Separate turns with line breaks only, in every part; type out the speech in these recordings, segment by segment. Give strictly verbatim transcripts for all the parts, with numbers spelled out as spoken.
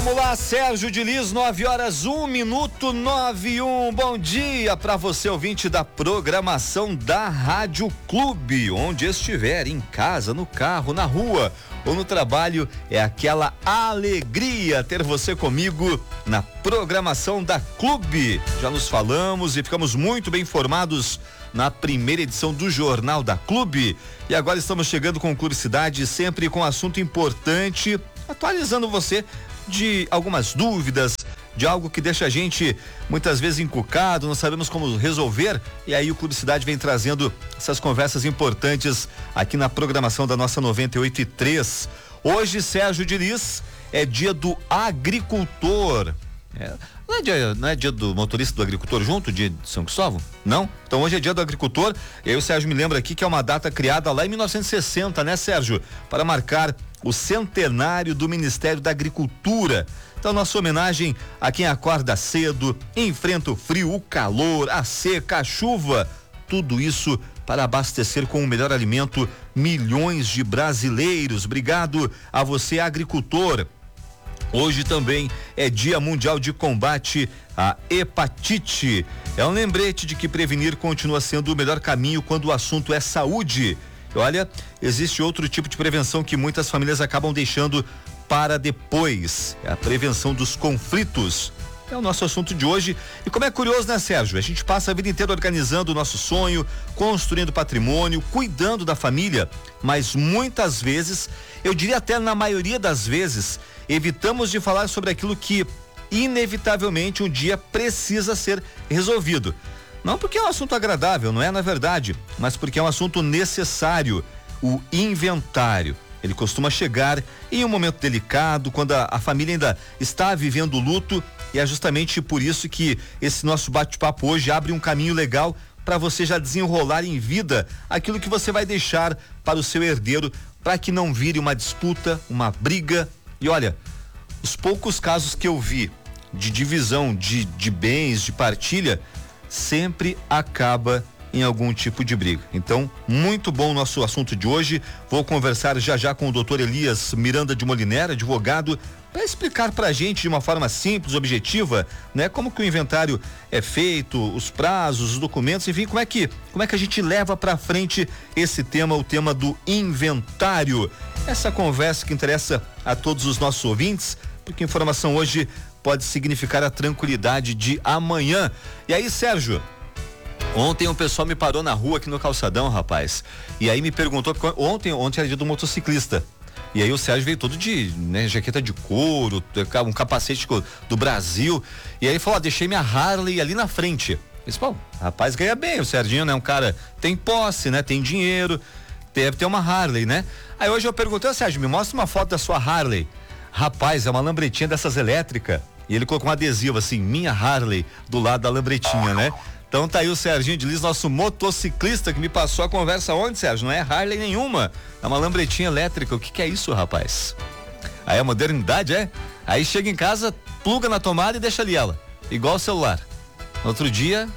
Vamos lá, Sérgio de Liz, nove horas, um minuto, nove e um. Bom dia para você, ouvinte da programação da Rádio Clube. Onde estiver, em casa, no carro, na rua ou no trabalho, é aquela alegria ter você comigo na programação da Clube. Já nos falamos e ficamos muito bem informados na primeira edição do Jornal da Clube. E agora estamos chegando com curiosidade, sempre com assunto importante, atualizando você de algumas dúvidas, de algo que deixa a gente muitas vezes encucado, não sabemos como resolver, e aí o Curiosidade vem trazendo essas conversas importantes aqui na programação da nossa noventa e oito e três. Hoje, Sérgio de Liz, é dia do agricultor. É, não, é dia, não é dia do motorista do agricultor junto, dia de São Cristóvão? Não? Então hoje é dia do agricultor, e aí o Sérgio me lembra aqui que é uma data criada lá em mil novecentos e sessenta, né, Sérgio? Para marcar o centenário do Ministério da Agricultura. Então, nossa homenagem a quem acorda cedo, enfrenta o frio, o calor, a seca, a chuva, tudo isso para abastecer com o melhor alimento milhões de brasileiros. Obrigado a você, agricultor. Hoje também é Dia Mundial de Combate à Hepatite. É um lembrete de que prevenir continua sendo o melhor caminho quando o assunto é saúde. Olha, existe outro tipo de prevenção que muitas famílias acabam deixando para depois. É a prevenção dos conflitos. É o nosso assunto de hoje. E como é curioso, né, Sérgio? A gente passa a vida inteira organizando o nosso sonho, construindo patrimônio, cuidando da família, mas muitas vezes, eu diria até na maioria das vezes, evitamos de falar sobre aquilo que inevitavelmente um dia precisa ser resolvido. Não porque é um assunto agradável, não é na verdade, mas porque é um assunto necessário, o inventário. Ele costuma chegar em um momento delicado, quando a, a família ainda está vivendo o luto, e é justamente por isso que esse nosso bate-papo hoje abre um caminho legal para você já desenrolar em vida aquilo que você vai deixar para o seu herdeiro, para que não vire uma disputa, uma briga. E olha, os poucos casos que eu vi de divisão de, de bens, de partilha, sempre acaba em algum tipo de briga. Então, muito bom o nosso assunto de hoje. Vou conversar já já com o doutor Elias Miranda de Moliner, advogado, para explicar pra gente de uma forma simples, objetiva, né, como que o inventário é feito, os prazos, os documentos, enfim, como é que, como é que a gente leva pra frente esse tema, o tema do inventário. Essa conversa que interessa a todos os nossos ouvintes, porque informação hoje pode significar a tranquilidade de amanhã. E aí, Sérgio, ontem um pessoal me parou na rua aqui no calçadão, rapaz, e aí me perguntou, porque ontem, ontem era dia do motociclista, e aí o Sérgio veio todo de, né, jaqueta de couro, um capacete do Brasil, e aí ele falou, ó, deixei minha Harley ali na frente. Eu disse, pô, rapaz, ganha bem, o Serginho, né, um cara tem posse, né, tem dinheiro, deve ter uma Harley, né? Aí hoje eu perguntei, Sérgio, me mostra uma foto da sua Harley. Rapaz, é uma lambretinha dessas elétricas. E ele colocou um adesivo assim, minha Harley, do lado da lambretinha, né? Então tá aí o Serginho de Liz, nosso motociclista, que me passou a conversa onde, Sérgio? Não é Harley nenhuma, é uma lambretinha elétrica. O que que é isso, rapaz? Aí a modernidade, é? Aí chega em casa, pluga na tomada e deixa ali ela, igual o celular. No outro dia...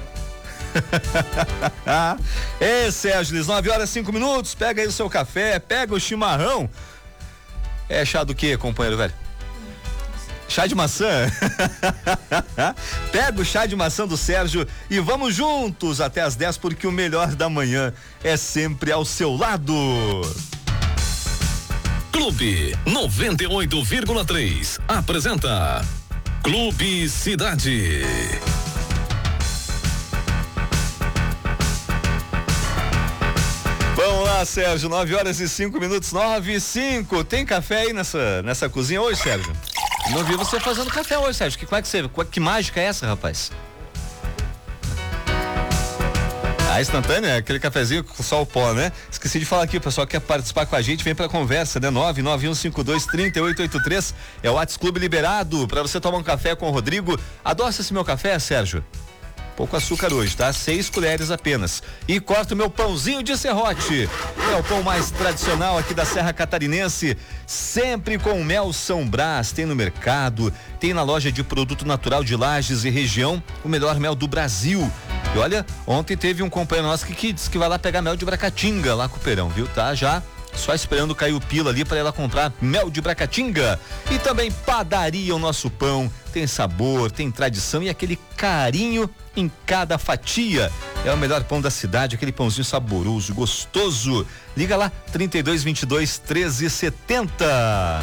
Ei, Sérgio Liz, nove horas e cinco minutos, pega aí o seu café, pega o chimarrão. É chá do quê, companheiro, velho? Chá de maçã? Pega o chá de maçã do Sérgio e vamos juntos até as dez, porque o melhor da manhã é sempre ao seu lado.
Clube noventa e oito vírgula três apresenta Clube Cidade.
Vamos lá, Sérgio, nove horas e cinco minutos, nove e cinco. Tem café aí nessa, nessa cozinha hoje, Sérgio? Não vi você fazendo café hoje, Sérgio. Que, como é que você, que mágica é essa, rapaz? A instantânea é aquele cafezinho com só o pó, né? Esqueci de falar aqui, o pessoal quer participar com a gente, vem pra conversa, né? nove nove um cinco dois, três oito oito três é o WhatsApp Clube liberado pra você tomar um café com o Rodrigo. Adoça esse meu café, Sérgio? Pouco açúcar hoje, tá? Seis colheres apenas. E corto meu pãozinho de serrote. É o pão mais tradicional aqui da Serra Catarinense, sempre com mel São Brás. Tem no mercado, tem na loja de produto natural de Lages e região, o melhor mel do Brasil. E olha, ontem teve um companheiro nosso que, que disse que vai lá pegar mel de Bracatinga, lá com o Perão, viu? Tá já só esperando cair o pila ali para ela comprar mel de Bracatinga. E também Padaria o Nosso Pão, tem sabor, tem tradição e aquele carinho em cada fatia. É o melhor pão da cidade, aquele pãozinho saboroso, gostoso. Liga lá, trinta e dois, vinte e dois, treze, setenta.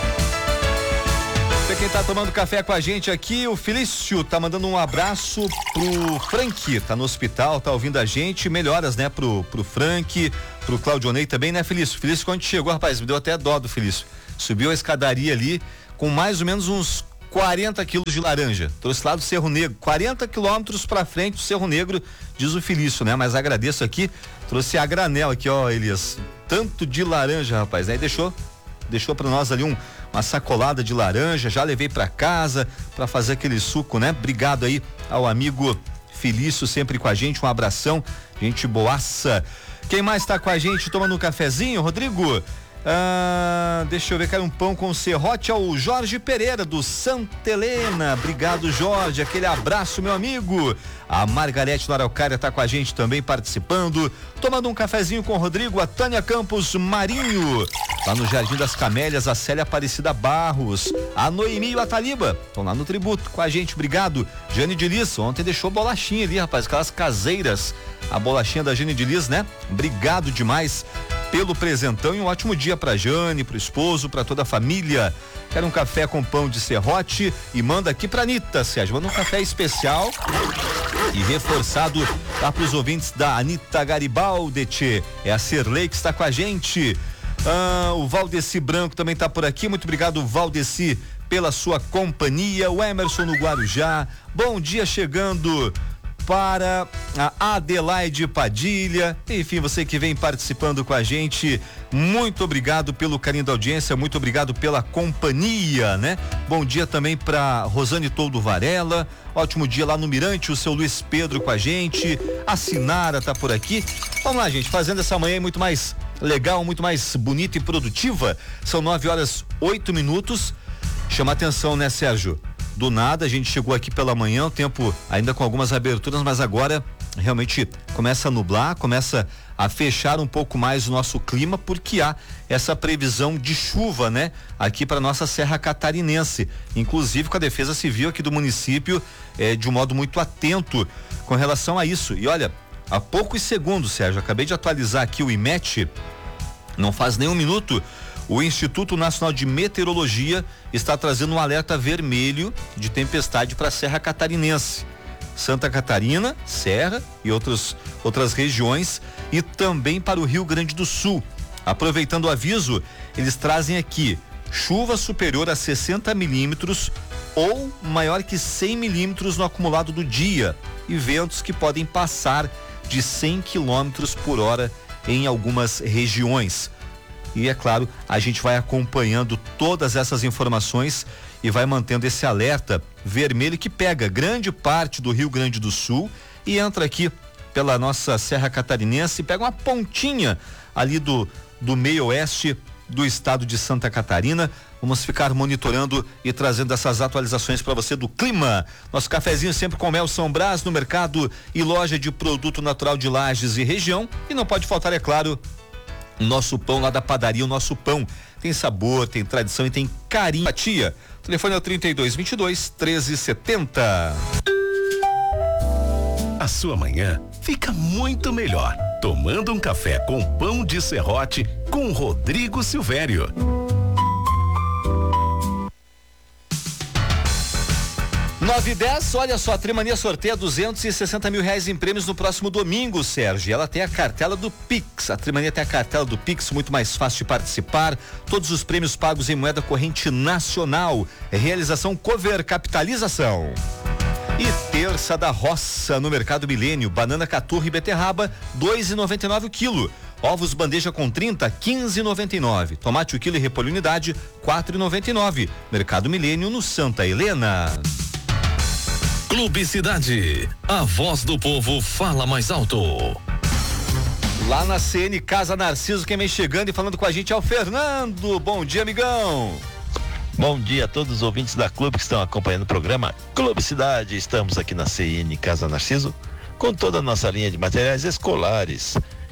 Pra quem tá tomando café com a gente aqui, o Felício tá mandando um abraço pro Frank, tá no hospital, tá ouvindo a gente, melhoras, né, pro, pro Frank, pro Claudionei também, né, Felício? Felício, quando chegou, rapaz, me deu até dó do Felício. Subiu a escadaria ali com mais ou menos uns quarenta quilos de laranja, trouxe lá do Cerro Negro, quarenta quilômetros pra frente do Cerro Negro, diz o Felício, né? Mas agradeço aqui, trouxe a granel aqui, ó, Elias, tanto de laranja, rapaz, aí deixou, deixou pra nós ali um, uma sacolada de laranja, já levei pra casa pra fazer aquele suco, né? Obrigado aí ao amigo Felício, sempre com a gente, um abração, gente boaça. Quem mais tá com a gente tomando um cafezinho, Rodrigo? Ah, deixa eu ver, quero um pão com serrote ao Jorge Pereira do Santa Helena. Obrigado, Jorge, aquele abraço, meu amigo. A Margarete no Araucária tá com a gente também participando, tomando um cafezinho com o Rodrigo. A Tânia Campos Marinho, lá no Jardim das Camélias, a Célia Aparecida Barros, a Noemi e a Taliba estão lá no tributo com a gente, obrigado. Jane de Liz, ontem deixou bolachinha ali, rapaz, aquelas caseiras, a bolachinha da Jane de Liz, né? Obrigado demais pelo presentão e um ótimo dia pra Jane, pro esposo, pra toda a família. Quero um café com pão de serrote e manda aqui pra Anitta, Sérgio, manda um café especial e reforçado tá pros ouvintes da Anitta Garibaldi, tchê. É a Serlei que está com a gente. Ah, o Valdeci Branco também tá por aqui, muito obrigado, Valdeci, pela sua companhia. O Emerson no Guarujá, bom dia chegando para a Adelaide Padilha, enfim, você que vem participando com a gente, muito obrigado pelo carinho da audiência, muito obrigado pela companhia, né? Bom dia também para Rosane Toldo Varela, ótimo dia lá no Mirante, o seu Luiz Pedro com a gente, a Sinara tá por aqui. Vamos lá, gente, fazendo essa manhã muito mais legal, muito mais bonita e produtiva. São nove horas, oito minutos. Chama atenção, né, Sérgio? Do nada a gente chegou aqui pela manhã, o tempo ainda com algumas aberturas, mas agora realmente começa a nublar, começa a fechar um pouco mais o nosso clima, porque há essa previsão de chuva, né? Aqui para nossa Serra Catarinense, inclusive com a Defesa Civil aqui do município, eh, de um modo muito atento com relação a isso. E olha, há poucos segundos, Sérgio, acabei de atualizar aqui o I M E T, não faz nem um minuto. O Instituto Nacional de Meteorologia está trazendo um alerta vermelho de tempestade para a Serra Catarinense, Santa Catarina, Serra e outros, outras regiões, e também para o Rio Grande do Sul. Aproveitando o aviso, eles trazem aqui chuva superior a sessenta milímetros ou maior que cem milímetros no acumulado do dia e ventos que podem passar de cem quilômetros por hora em algumas regiões. E é claro, a gente vai acompanhando todas essas informações e vai mantendo esse alerta vermelho que pega grande parte do Rio Grande do Sul e entra aqui pela nossa Serra Catarinense e pega uma pontinha ali do, do meio oeste do estado de Santa Catarina. Vamos ficar monitorando e trazendo essas atualizações para você do clima. Nosso cafezinho sempre com mel São Brás no mercado e loja de produto natural de Lages e região. E não pode faltar, é claro, nosso pão lá da padaria, o Nosso Pão. Tem sabor, tem tradição e tem carinho. Tia, o telefone é o trinta e dois, vinte e dois, treze, setenta.
A sua manhã fica muito melhor tomando um café com pão de serrote com Rodrigo Silvério.
nove e dez, olha só, a Trimania sorteia duzentos e sessenta mil reais em prêmios no próximo domingo, Sérgio. Ela tem a cartela do Pix. A Trimania tem a cartela do Pix, muito mais fácil de participar. Todos os prêmios pagos em moeda corrente nacional. Realização Cover Capitalização. E terça da roça no Mercado Milênio, banana caturra e beterraba, dois e noventa e nove o quilo. Ovos bandeja com trinta, quinze e noventa e nove. Tomate o quilo e repolho unidade, quatro e noventa e nove. Mercado Milênio no Santa Helena.
Clube Cidade, a voz do povo fala mais alto.
Lá na C N Casa Narciso, quem vem chegando e falando com a gente é o Fernando. Bom dia, amigão.
Bom dia a todos os ouvintes da Clube que estão acompanhando o programa Clube Cidade. Estamos aqui na C N Casa Narciso com toda a nossa linha de materiais escolares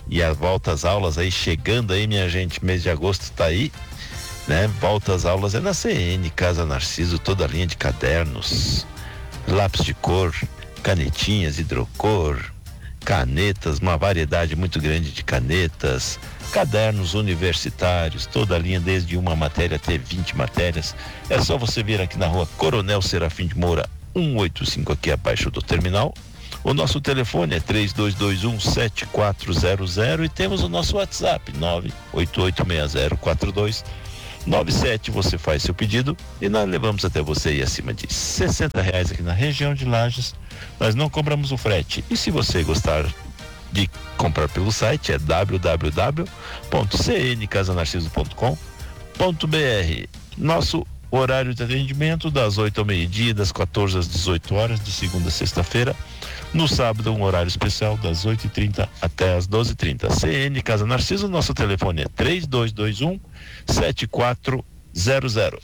E a volta às aulas aí chegando aí, minha gente, mês de agosto tá aí, né? Volta às aulas é na C N, Casa Narciso, toda a linha de cadernos, lápis de cor, canetinhas, hidrocor, canetas, uma variedade muito grande de canetas, cadernos universitários, toda a linha, desde uma matéria até vinte matérias. É só você vir aqui na rua Coronel Serafim de Moura, cento e oitenta e cinco, aqui abaixo do terminal. O nosso telefone é três dois dois um sete quatro zero zero e temos o nosso WhatsApp nove oito oito seis zero quatro dois nove sete. Você faz seu pedido e nós levamos até você aí acima de sessenta reais aqui na região de Lages. Nós não cobramos o frete. E se você gostar de comprar pelo site, é w w w ponto c n casa narciso ponto com ponto b r. Nosso horário de atendimento das oito ao meio-dia, das quatorze às dezoito horas, de segunda a sexta-feira. No sábado, um horário especial das oito e trinta até as doze e trinta. C N Casa Narciso, nosso telefone é três dois dois um sete quatro zero zero.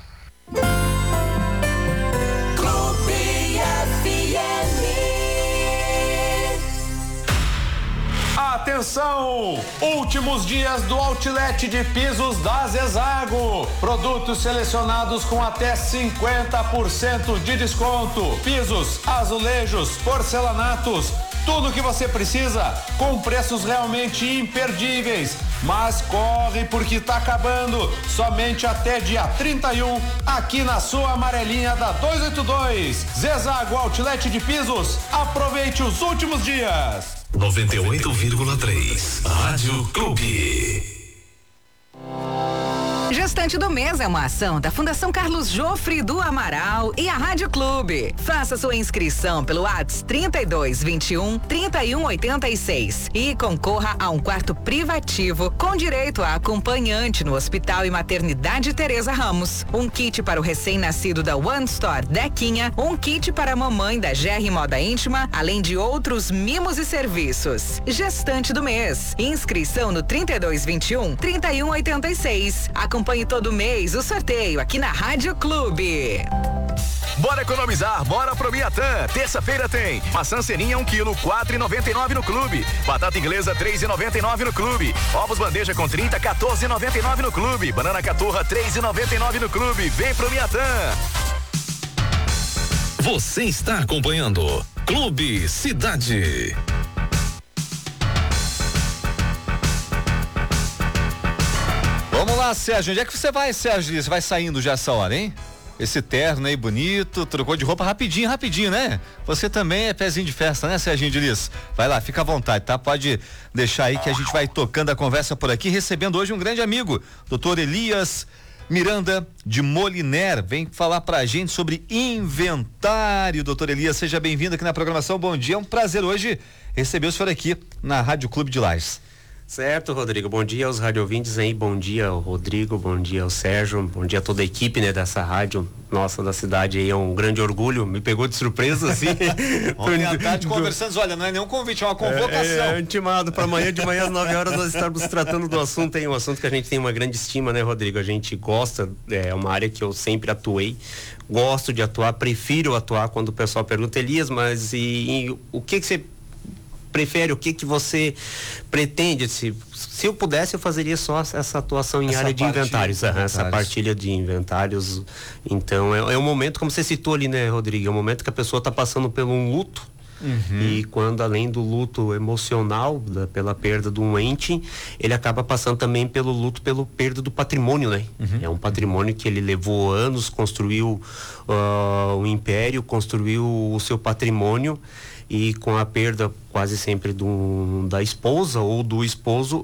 Atenção! Últimos dias do Outlet de Pisos da Zezago. Produtos selecionados com até cinquenta por cento de desconto. Pisos, azulejos, porcelanatos, tudo que você precisa com preços realmente imperdíveis. Mas corre porque tá acabando. Somente até dia trinta e um, aqui na sua amarelinha da duzentos e oitenta e dois. Zezago Outlet de Pisos. Aproveite os últimos dias.
noventa e oito vírgula três Rádio Clube.
Gestante do Mês é uma ação da Fundação Carlos Jofre do Amaral e a Rádio Clube. Faça sua inscrição pelo WhatsApp trinta e dois, vinte e um, trinta e um, oitenta e seis e concorra a um quarto privativo com direito a acompanhante no Hospital e Maternidade Teresa Ramos. Um kit para o recém-nascido da One Store Dequinha, um kit para a mamãe da G R Moda Íntima, além de outros mimos e serviços. Gestante do Mês. Inscrição no trinta e dois, vinte e um, trinta e um, oitenta e seis. Acompanhe todo mês o sorteio aqui na Rádio Clube.
Bora economizar, bora pro Miatã. Terça-feira tem maçã ceninha um quilo, quatro e noventa e nove no Clube. Batata inglesa três e noventa e nove no Clube. Ovos bandeja com trinta, quatorze e noventa e nove no Clube. Banana caturra três e noventa e nove no Clube. Vem pro Miatã.
Você está acompanhando Clube Cidade.
Vamos lá, Sérgio. Onde é que você vai, Sérgio? Você vai saindo já essa hora, hein? Esse terno aí bonito, trocou de roupa rapidinho, rapidinho, né? Você também é pezinho de festa, né, Serginho Diniz? Vai lá, fica à vontade, tá? Pode deixar aí que a gente vai tocando a conversa por aqui, recebendo hoje um grande amigo, doutor Elias Miranda de Moliner. Vem falar pra gente sobre inventário. Doutor Elias, seja bem-vindo aqui na programação. Bom dia, é um prazer hoje receber o senhor aqui na Rádio Clube de Lages.
Certo, Rodrigo. Bom dia aos rádio ouvintes aí, bom dia ao Rodrigo, bom dia ao Sérgio, bom dia a toda a equipe, né, dessa rádio nossa da cidade aí, é um grande orgulho, me pegou de surpresa, assim.
Ontem à tarde conversando, olha, não é nenhum convite, é uma convocação.
É, é intimado para amanhã de manhã às nove horas nós estarmos tratando do assunto, é um assunto que a gente tem uma grande estima, né, Rodrigo? A gente gosta, é uma área que eu sempre atuei, gosto de atuar, prefiro atuar quando o pessoal pergunta, Elias, mas e, e o que que você prefere, o que que você pretende? Se, se eu pudesse, eu fazeria só essa atuação em essa área de inventários, de inventários. Essa partilha de inventários. Então, é, é um momento, como você citou ali, né, Rodrigo, é um momento que a pessoa está passando por um luto. Uhum. E quando, além do luto emocional, da, pela perda de um ente, ele acaba passando também pelo luto, pela perda do patrimônio, né? Uhum. É um patrimônio que ele levou anos, construiu uh, o império, construiu o seu patrimônio, e com a perda quase sempre do, da esposa ou do esposo,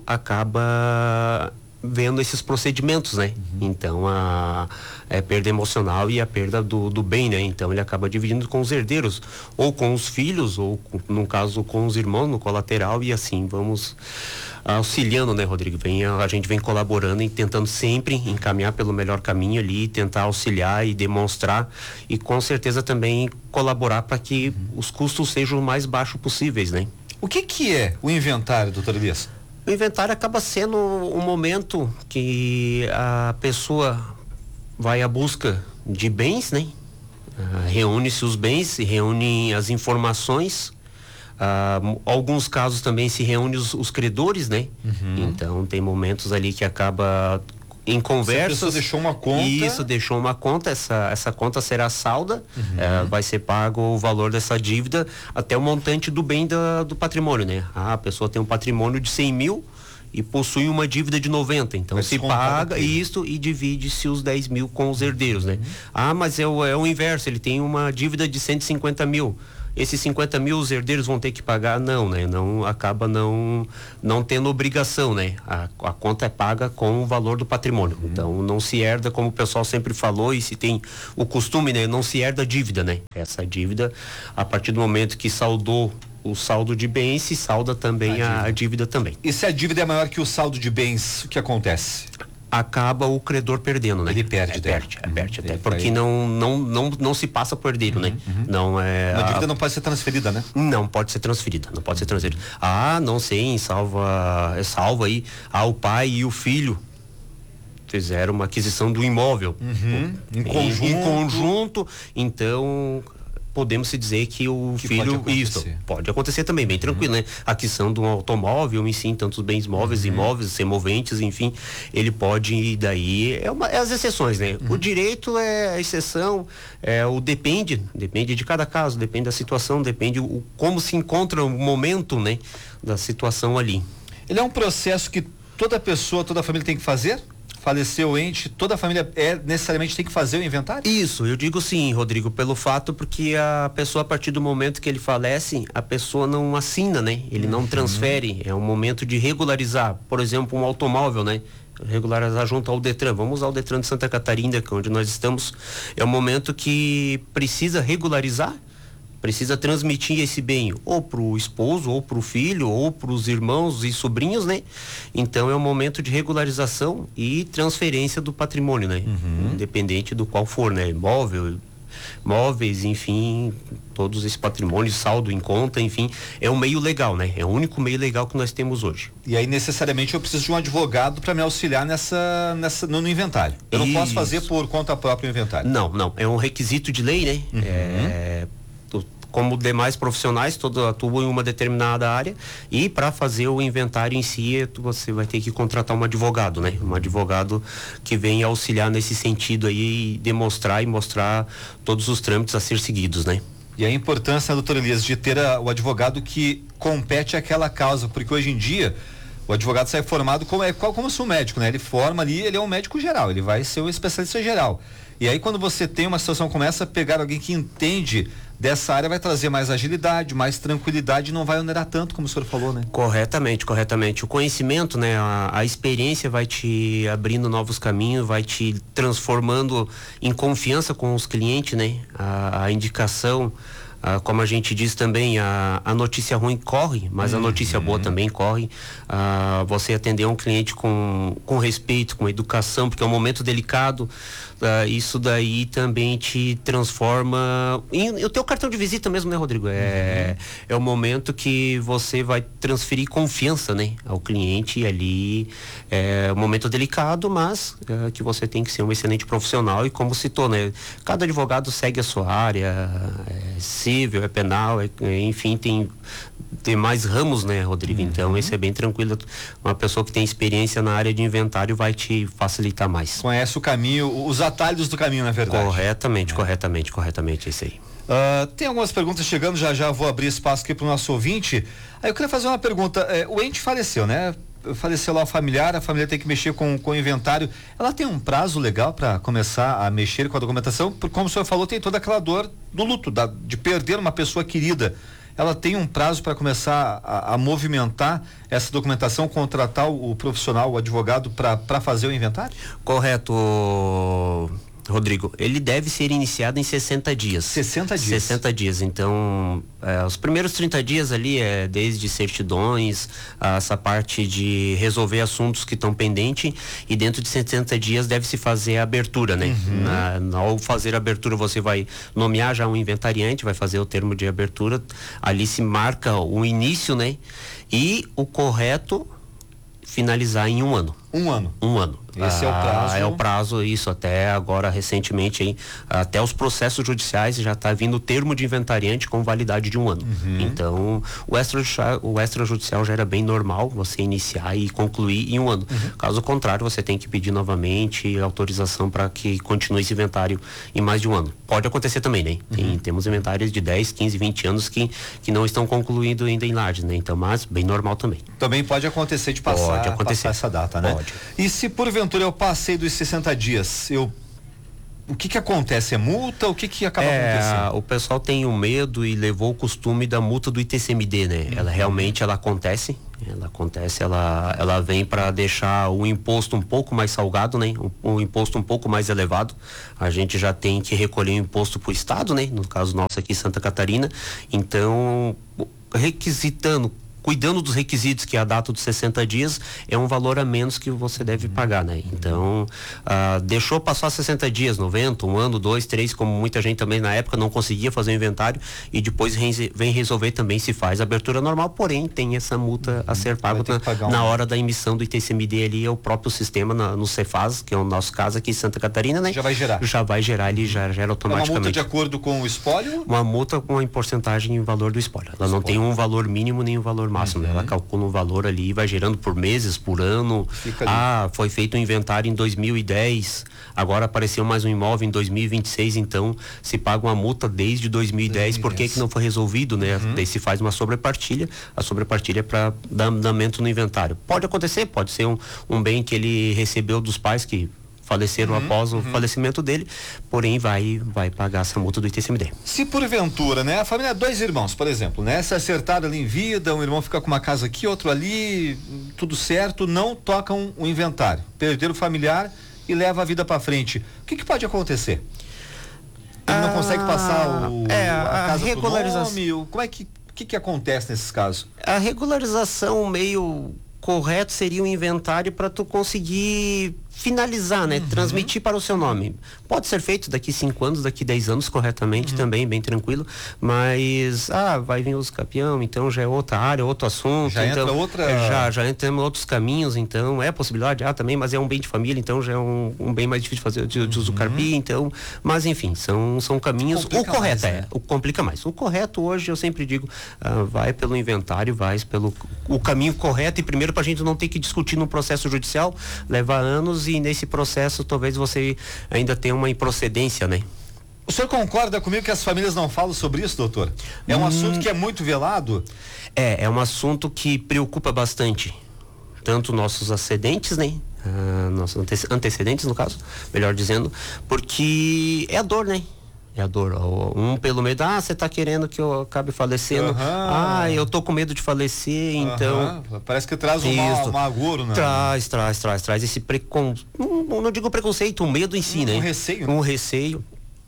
acaba vendo esses procedimentos, né? Uhum. Então, a, a perda emocional e a perda do, do bem, né? Então, ele acaba dividindo com os herdeiros, ou com os filhos, ou, no caso, com os irmãos no colateral, e assim vamos auxiliando, né, Rodrigo? Vem, a, a gente vem colaborando e tentando sempre encaminhar pelo melhor caminho ali, tentar auxiliar e demonstrar, e com certeza também colaborar para que uhum. os custos sejam o mais baixos possíveis, né?
O que que é o inventário, doutor Elias?
O inventário acaba sendo um momento que a pessoa vai à busca de bens, né? Uh, reúne-se os bens, se reúne as informações Ah, alguns casos também se reúnem os, os credores, né?
Uhum.
Então tem momentos ali que acaba em conversas.
Se a pessoa deixou uma conta.
Isso, deixou uma conta, essa, essa conta será salda,
Uhum.
eh, vai ser pago o valor dessa dívida até o montante do bem da, do patrimônio, né? Ah, a pessoa tem um patrimônio de cem mil e possui uma dívida de noventa, então
Vai
se
descontar
paga
daquilo.
isso e divide-se os dez mil com os herdeiros, né? Ah, mas é o, é o inverso, ele tem uma dívida de cento e cinquenta mil. Esses cinquenta mil os herdeiros vão ter que pagar? Não, né? Não, acaba não, não tendo obrigação, né? A, a conta é paga com o valor do patrimônio. Uhum. Então não se herda, como o pessoal sempre falou, e se tem o costume, né? Não se herda dívida, né? Essa dívida, a partir do momento que saldou o saldo de bens, se salda também a dívida, a dívida também.
E se a dívida é maior que o saldo de bens, o que acontece?
Acaba o credor perdendo, né?
Ele perde,
é, perde, é, perde
uhum.
até, porque não, não, não, não se passa por herdeiro, uhum, né? Uhum. Não é.
A dívida
a...
não pode ser transferida, né?
Não pode ser transferida, não pode ser transferida. Ah, não sei, salva, é salva aí, ah, o pai e o filho fizeram uma aquisição do imóvel.
Uhum. Em,
em
conjunto.
Em conjunto, então podemos se dizer que o
que
filho,
pode
isso, pode acontecer também, bem tranquilo, uhum, né? A aquisição de um automóvel, enfim, tantos bens móveis, uhum, imóveis, semoventes, enfim, ele pode, daí, é, uma, é as exceções, né? Uhum. O direito é a exceção, é o depende, depende de cada caso, depende da situação, depende o, como se encontra o momento, né? Da situação ali.
Ele é um processo que toda pessoa, toda família tem que fazer? Faleceu o ente, toda a família é, necessariamente tem que fazer o inventário?
Isso, eu digo sim, Rodrigo, pelo fato porque a pessoa, a partir do momento que ele falece, a pessoa não assina, né? Ele uhum. não transfere, é um momento de regularizar, por exemplo, um automóvel, né? Regularizar junto ao Detran, vamos usar o Detran de Santa Catarina, que é onde nós estamos, é um momento que precisa regularizar, precisa transmitir esse bem ou para o esposo, ou para o filho, ou para os irmãos e sobrinhos, né? Então é um momento de regularização e transferência do patrimônio, né? Uhum. Independente do qual for, né? Imóvel, móveis, enfim, todos esses patrimônios, saldo em conta, enfim, é um meio legal, né? É o único meio legal que nós temos hoje.
E aí necessariamente eu preciso de um advogado para me auxiliar nessa, nessa no, no inventário. Eu Isso. não posso fazer por conta própria o inventário.
Não, não, é um requisito de lei, né?
Uhum.
É, como demais profissionais, todos atuam em uma determinada área e para fazer o inventário em si, você vai ter que contratar um advogado, né? Um advogado que venha auxiliar nesse sentido aí e demonstrar e mostrar todos os trâmites a ser seguidos, né?
E a importância, doutora Elias, de ter a, o advogado que compete àquela causa, porque hoje em dia o advogado sai formado como, é, como se um médico, né? Ele forma ali, ele é um médico geral, ele vai ser um especialista geral. E aí quando você tem uma situação como essa, pegar alguém que entende dessa área vai trazer mais agilidade, mais tranquilidade e não vai onerar tanto, como o senhor falou, né?
Corretamente, corretamente. O conhecimento, né? A, a experiência vai te abrindo novos caminhos, vai te transformando em confiança com os clientes, né? A, a indicação, a, como a gente diz também, a, a notícia ruim corre, mas uhum. a notícia boa também corre. A, você atender um cliente com, com respeito, com educação, porque é um momento delicado. Uh, isso daí também te transforma em, em o teu cartão de visita mesmo, né, Rodrigo? É, uhum. é o momento que você vai transferir confiança, né, ao cliente e ali é um momento delicado, mas é, que você tem que ser um excelente profissional e como citou, né, cada advogado segue a sua área, é civil, é penal, é, é, enfim, tem tem mais ramos, né, Rodrigo? Uhum. Então, esse é bem tranquilo. Uma pessoa que tem experiência na área de inventário vai te facilitar mais.
Conhece o caminho, os atalhos do caminho, na verdade.
Corretamente, é. corretamente, corretamente, é isso aí.
Uh, tem algumas perguntas chegando, já já vou abrir espaço aqui para o nosso ouvinte. Aí eu queria fazer uma pergunta. É, o ente faleceu, né? Faleceu lá o familiar, a família tem que mexer com, com o inventário. Ela tem um prazo legal para começar a mexer com a documentação? Porque, como o senhor falou, tem toda aquela dor do luto, da, de perder uma pessoa querida. Ela tem um prazo para começar a, a movimentar essa documentação, contratar o, o profissional, o advogado, para fazer o inventário?
Correto, Rodrigo. Ele deve ser iniciado em sessenta dias.
sessenta dias?
sessenta dias. Então, é, os primeiros trinta dias ali é desde certidões, essa parte de resolver assuntos que estão pendentes e dentro de sessenta dias deve-se fazer a abertura, né? Uhum. Na, na, ao fazer a abertura você vai nomear já um inventariante, vai fazer o termo de abertura, ali se marca o início, né? E o correto finalizar em um ano.
Um ano.
Um ano.
Esse
ah,
é o prazo.
É o prazo, isso, até agora recentemente, hein, até os processos judiciais já está vindo o termo de inventariante com validade de um ano. Uhum. Então, o extrajudicial, o extrajudicial já era bem normal você iniciar e concluir em um ano. Uhum. Caso contrário, você tem que pedir novamente autorização para que continue esse inventário em mais de um ano. Pode acontecer também, né? Tem, uhum. Temos inventários de dez, quinze, vinte anos que, que não estão concluindo ainda em Lages, né? Então, mas bem normal também.
Também pode acontecer de passar,
pode acontecer.
passar essa data, né?
Pode.
E se porventura eu passei dos sessenta dias, eu o que que acontece? É multa? O que que acaba
é,
acontecendo?
O pessoal tem o medo e levou o costume da multa do I T C M D, né? Uhum. Ela realmente ela acontece, ela acontece, ela ela vem para deixar o imposto um pouco mais salgado, né? O, o imposto um pouco mais elevado. A gente já tem que recolher o imposto pro estado, né? No caso nosso aqui Santa Catarina. Então, requisitando cuidando dos requisitos, que é a data dos sessenta dias, é um valor a menos que você deve pagar, né? Então, ah, deixou passar sessenta dias, noventa, um ano, dois, três, como muita gente também na época não conseguia fazer o inventário e depois vem resolver também se faz a abertura normal, porém tem essa multa a ser paga na, na hora da emissão do I T C M D ali, é o próprio sistema na, no Cefaz, que é o nosso caso aqui em Santa Catarina, né?
Já vai gerar.
Já vai gerar, ele já gera automaticamente.
É uma multa de acordo com o espólio?
Uma multa com a porcentagem em valor do espólio. Ela espólio. Não tem um valor mínimo nem um valor máximo. Uhum. Ela calcula um valor ali e vai gerando por meses, por ano. Ah, foi feito um inventário em dois mil e dez, agora apareceu mais um imóvel em dois mil e vinte e seis, então se paga uma multa desde dois mil e dez, por que que não foi resolvido, né? Uhum. Daí se faz uma sobrepartilha, a sobrepartilha é para dar andamento no inventário. Pode acontecer, pode ser um, um bem que ele recebeu dos pais que faleceram uhum, após o uhum. falecimento dele, porém vai vai pagar essa multa do I T C M D.
Se porventura, né, a família, dois irmãos, por exemplo, né, se acertaram ali em vida, um irmão fica com uma casa aqui, outro ali, tudo certo, não tocam o inventário, perderam o familiar e leva a vida para frente. O que que pode acontecer? Ele ah, não consegue passar o,
é,
a,
a
casa
regularização.
pro nome, o, como é que, o que que acontece nesses casos?
A regularização meio correto seria um inventário para tu conseguir finalizar, né? Uhum. Transmitir para o seu nome. Pode ser feito daqui cinco anos, daqui dez anos corretamente uhum. também, bem tranquilo, mas ah, vai vir os campeão, então já é outra área, outro assunto.
Já
então,
entra outra...
É, já, já entra outros caminhos, então é possibilidade, ah, também, mas é um bem de família, então já é um, um bem mais difícil de fazer de, de uso
uhum.
carpi, então, mas enfim, são, são caminhos.
Complica
o correto
mais,
é,
né?
o complica mais. O correto hoje, eu sempre digo, ah, vai pelo inventário, vai pelo o caminho correto, e primeiro pra gente não ter que discutir no processo judicial, leva anos, e nesse processo talvez você ainda tenha uma improcedência, né?
O senhor concorda comigo que as famílias não falam sobre isso, doutor? É um hum, assunto que é muito velado?
É, é um assunto que preocupa bastante, tanto nossos ascendentes, né? Ah, nossos antecedentes, no caso, melhor dizendo, porque é a dor, né? É a dor. Um pelo medo, ah, você tá querendo que eu acabe falecendo. Uhum. Ah, eu tô com medo de falecer, uhum. então.
Parece que traz um uma agouro, né?
Traz, traz, traz, traz esse preconceito. Não, não digo preconceito, um medo em si,
um,
né?
Um receio.
Um receio.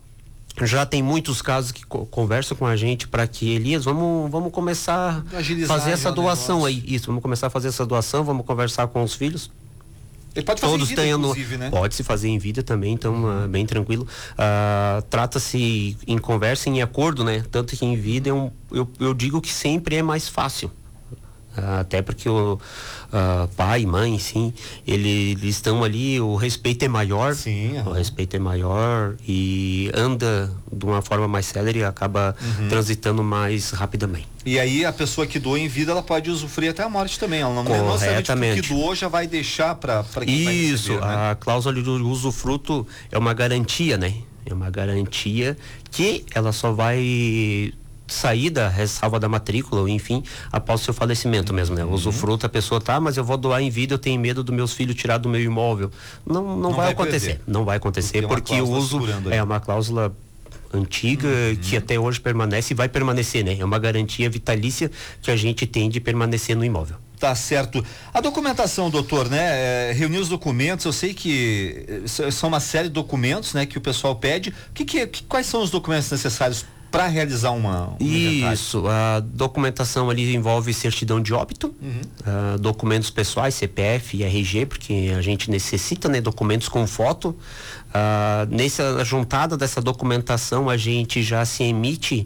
Já tem muitos casos que co- conversam com a gente para que, Elias, vamos, vamos começar a fazer essa doação aí. Isso, vamos começar a fazer essa doação, vamos conversar com os filhos.
Ele pode fazer
Todos
em vida,
têm
inclusive, né?
Pode se fazer em vida também, então uh, bem tranquilo. Uh, trata-se em conversa, em acordo, né? Tanto que em vida é um, eu, eu digo que sempre é mais fácil. Uh, até porque o uh, pai, mãe, sim, ele, eles estão ali, o respeito é maior,
sim, uhum.
o respeito é maior e anda de uma forma mais célere e acaba uhum. transitando mais rapidamente.
E aí a pessoa que doa em vida, ela pode usufruir até a morte também, ela não necessariamente que doou já vai deixar para quem vai receber,
Isso,
né?
A cláusula de usufruto é uma garantia, né? É uma garantia que ela só vai sair da ressalva da matrícula, ou enfim, após o seu falecimento mesmo, né? Uhum. Usufruto, a pessoa tá, mas eu vou doar em vida, eu tenho medo dos meus filhos tirar do meu imóvel. Não, não, não vai, vai acontecer. Perder. Não vai acontecer, porque, porque o uso é uma cláusula antiga uhum. que até hoje permanece e vai permanecer, né? É uma garantia vitalícia que a gente tem de permanecer no imóvel.
Tá certo. A documentação, doutor, né? É, reunir os documentos, eu sei que são uma série de documentos, né? Que o pessoal pede. Que, que, que, quais são os documentos necessários para realizar uma um
Isso, a documentação ali envolve certidão de óbito, uhum. uh, documentos pessoais, C P F e R G, porque a gente necessita, né, documentos com foto. Uh, nessa juntada dessa documentação a gente já se emite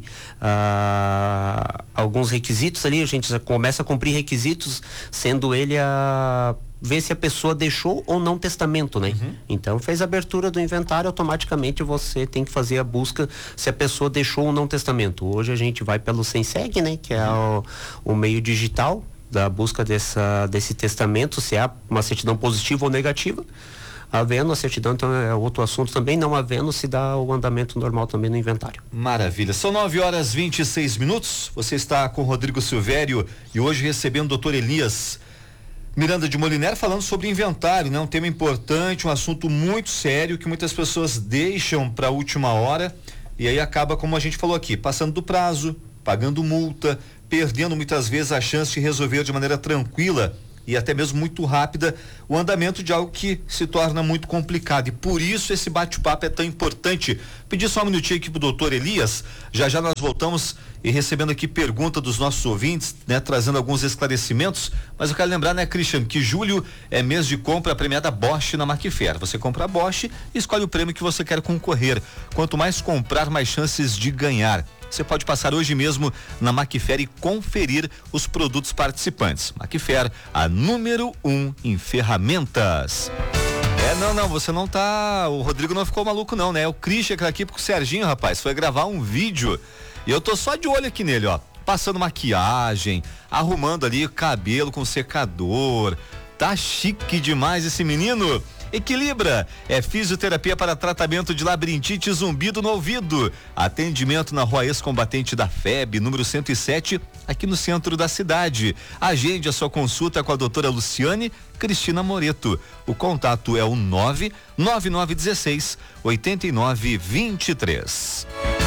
uh, alguns requisitos ali, a gente já começa a cumprir requisitos, sendo ele a ver se a pessoa deixou ou não testamento, né? Uhum. Então fez a abertura do inventário, automaticamente você tem que fazer a busca se a pessoa deixou ou não testamento. Hoje a gente vai pelo SENSEG, né? Que é o, o meio digital da busca dessa, desse testamento, se há uma certidão positiva ou negativa. Havendo a certidão, então é outro assunto também. Não havendo, se dá o andamento normal também no inventário.
Maravilha. São nove horas e vinte e seis minutos. Você está com o Rodrigo Silvério e hoje recebendo o doutor Elias Miranda de Moliner falando sobre inventário, né? Um tema importante, um assunto muito sério que muitas pessoas deixam para a última hora e aí acaba, como a gente falou aqui, passando do prazo, pagando multa, perdendo muitas vezes a chance de resolver de maneira tranquila e até mesmo muito rápida o andamento de algo que se torna muito complicado, e por isso esse bate-papo é tão importante. Pedir só um minutinho aqui pro doutor Elias, já já nós voltamos e recebendo aqui pergunta dos nossos ouvintes, né, trazendo alguns esclarecimentos, mas eu quero lembrar, né, Christian, que julho é mês de compra premiada Bosch na Macfer. Você compra a Bosch e escolhe o prêmio que você quer concorrer. Quanto mais comprar, mais chances de ganhar. Você pode passar hoje mesmo na Macfer e conferir os produtos participantes. Macfer, a número um em ferramentas. É, não, não, você não tá, o Rodrigo não ficou maluco não, né? O Christian que tá aqui porque o Serginho, rapaz, foi gravar um vídeo e eu tô só de olho aqui nele, ó, passando maquiagem, arrumando ali o cabelo com secador. Tá chique demais esse menino. Equilibra, é fisioterapia para tratamento de labirintite e zumbido no ouvido. Atendimento na Rua Ex-Combatente da F E B, número cento e sete, aqui no centro da cidade. Agende a sua consulta com a doutora Luciane Cristina Moreto. O contato é o nove nove nove um seis oito nove dois três.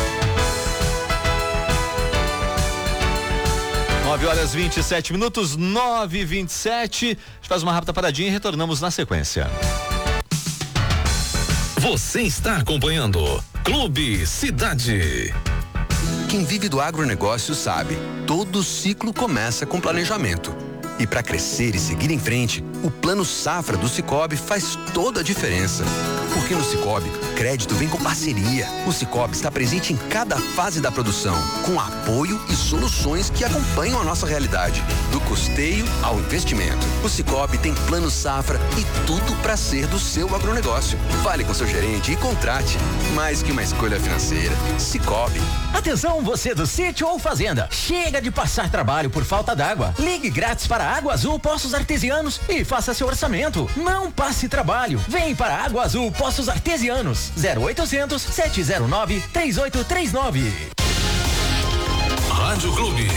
nove horas e vinte e sete minutos, nove e vinte e sete. A gente faz uma rápida paradinha e retornamos na sequência.
Você está acompanhando Clube Cidade.
Quem vive do agronegócio sabe, todo ciclo começa com planejamento. E para crescer e seguir em frente, o Plano Safra do Sicoob faz toda a diferença. Porque no Sicoob, crédito vem com parceria. O Sicoob está presente em cada fase da produção, com apoio e soluções que acompanham a nossa realidade, do custeio ao investimento. O Sicoob tem Plano Safra e tudo para ser do seu agronegócio. Fale com seu gerente e contrate. Mais que uma escolha financeira, Sicoob.
Atenção, você do sítio ou fazenda. Chega de passar trabalho por falta d'água. Ligue grátis para Água Azul Poços Artesianos e faça seu orçamento. Não passe trabalho. Vem para Água Azul Poços Artesianos. zero oitocentos, sete zero nove, três oito três nove.
Rádio Clube.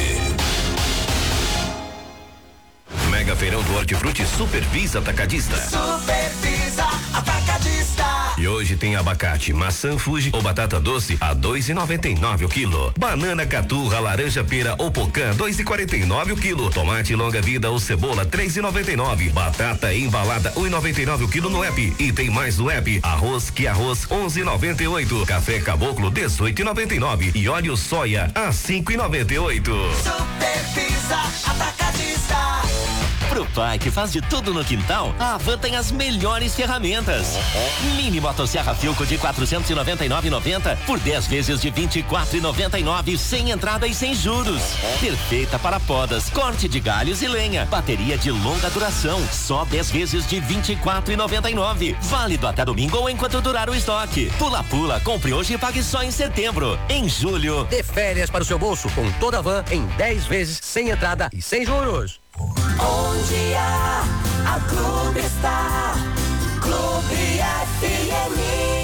Mega Feirão do Hortifruti Super Visa Atacadista.
Super Visa Atacadista.
E hoje tem abacate, maçã Fuji ou batata doce a dois e noventa e nove o quilo. Banana caturra, laranja pera ou pocã dois e quarenta e nove o quilo. Tomate longa vida ou cebola três e noventa e nove. Batata embalada um e noventa e nove o quilo no app. E tem mais no app. Arroz que arroz onze e noventa e oito. Café caboclo dezoito e noventa e nove. E óleo soia a cinco e noventa e oito.
Super Visa Atacadista.
Pro pai que faz de tudo no quintal, a Havan tem as melhores ferramentas. Mini motosserra Filco de quatrocentos e noventa e nove reais e noventa por dez vezes de vinte e quatro reais e noventa e nove, sem entrada e sem juros. Perfeita para podas, corte de galhos e lenha. Bateria de longa duração, só dez vezes de vinte e quatro reais e noventa e nove. Válido até domingo ou enquanto durar o estoque. Pula pula, compre hoje e pague só em setembro. Em julho,
dê férias para o seu bolso com toda a Havan em dez vezes sem entrada e sem juros.
Onde a, a Clube está, Clube F M.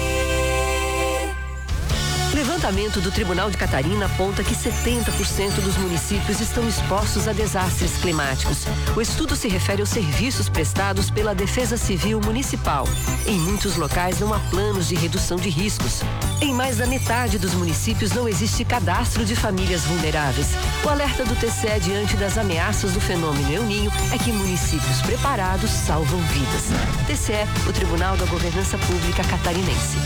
Levantamento do Tribunal de Catarina aponta que setenta por cento dos municípios estão expostos a desastres climáticos. O estudo se refere aos serviços prestados pela Defesa Civil Municipal. Em muitos locais não há planos de redução de riscos. Em mais da metade dos municípios não existe cadastro de famílias vulneráveis. O alerta do T C E diante das ameaças do fenômeno El Ninho é que municípios preparados salvam vidas. T C E, o Tribunal da Governança Pública Catarinense.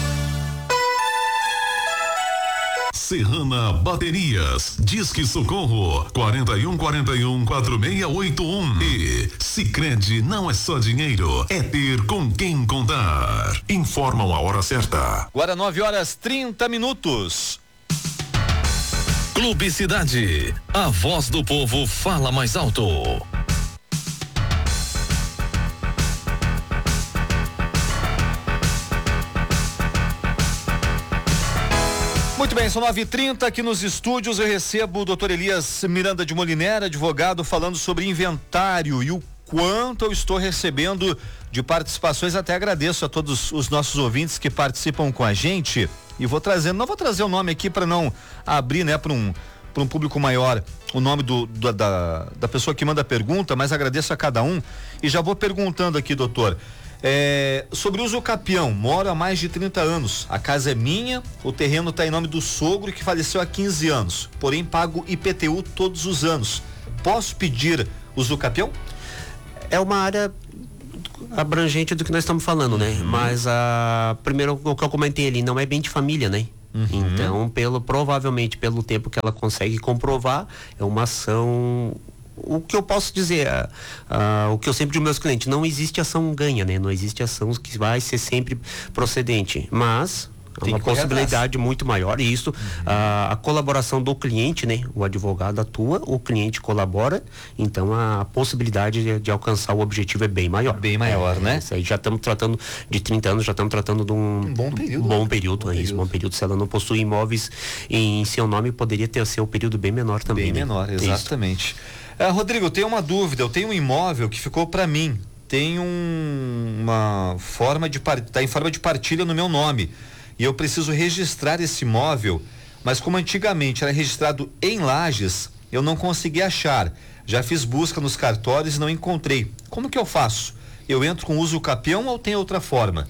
Serrana Baterias, Disque Socorro, quarenta e um, quarenta e um, quarenta e seis oitenta e um. E Sicredi não é só dinheiro, é ter com quem contar. Informam a hora certa.
Agora nove horas trinta minutos.
Clube Cidade, a voz do povo fala mais alto.
Muito bem, são nove e trinta aqui nos estúdios. Eu recebo o doutor Elias Miranda de Molinera, advogado, falando sobre inventário e o quanto eu estou recebendo de participações. Até agradeço a todos os nossos ouvintes que participam com a gente. E vou trazendo, não vou trazer o nome aqui para não abrir, né, para um, para um público maior, o nome do, do da, da pessoa que manda a pergunta, mas agradeço a cada um. E já vou perguntando aqui, doutor. É, sobre o uso capião, moro há mais de trinta anos, a casa é minha, o terreno está em nome do sogro que faleceu há quinze anos, porém pago I P T U todos os anos. Posso pedir uso capião?
É uma área abrangente do que nós estamos falando, né? Uhum. Mas a primeiro o que eu comentei ali não é bem de família, né? Uhum. Então, pelo provavelmente pelo tempo que ela consegue comprovar, é uma ação. O que eu posso dizer, uh, uh, o que eu sempre digo aos meus clientes, não existe ação ganha, né? Não existe ação que vai ser sempre procedente, mas é uma possibilidade muito maior, e isso, uhum. uh, a colaboração do cliente, né? O advogado atua, o cliente colabora, então a possibilidade de, de alcançar o objetivo é bem maior.
Bem maior, é, né?
Isso aí já estamos tratando de trinta anos, já estamos tratando de um,
um bom período.
Um bom período, bom é isso, bom período. Se ela não possui imóveis em seu nome, poderia ter seu período bem menor também.
Bem
né?
menor, exatamente. Uh, Rodrigo, eu tenho uma dúvida, eu tenho um imóvel que ficou para mim, tem um, uma forma de, tá em forma de partilha no meu nome, e eu preciso registrar esse imóvel, mas como antigamente era registrado em Lages, eu não consegui achar, já fiz busca nos cartórios e não encontrei. Como que eu faço? Eu entro com uso capião ou tem outra forma?